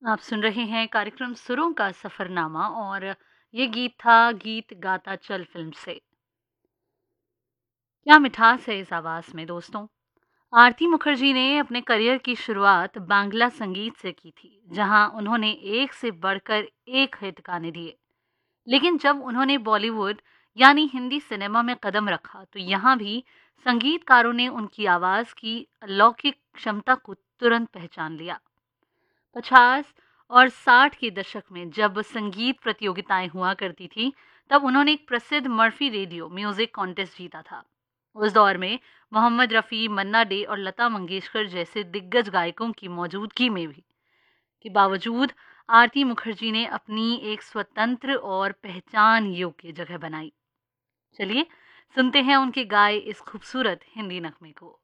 आप सुन रहे हैं कार्यक्रम सुरों का सफरनामा और ये गीत था गीत गाता चल फ़िल्म से। क्या मिठास है इस आवाज़ में दोस्तों। आरती मुखर्जी ने अपने करियर की शुरुआत बांग्ला संगीत से की थी, जहां उन्होंने एक से बढ़कर एक हिट गाने दिए। लेकिन जब उन्होंने बॉलीवुड यानी हिंदी सिनेमा में कदम रखा, तो यहाँ भी संगीतकारों ने उनकी आवाज़ की अलौकिक क्षमता को तुरंत पहचान लिया। 50 और 60 के दशक में जब संगीत प्रतियोगिताएं हुआ करती थी, तब उन्होंने एक प्रसिद्ध मर्फी रेडियो म्यूजिक कॉन्टेस्ट जीता था। उस दौर में मोहम्मद रफ़ी, मन्ना डे और लता मंगेशकर जैसे दिग्गज गायकों की मौजूदगी में भी के बावजूद आरती मुखर्जी ने अपनी एक स्वतंत्र और पहचान योग्य जगह बनाई। चलिए सुनते हैं उनके गाए इस खूबसूरत हिंदी नगमे को।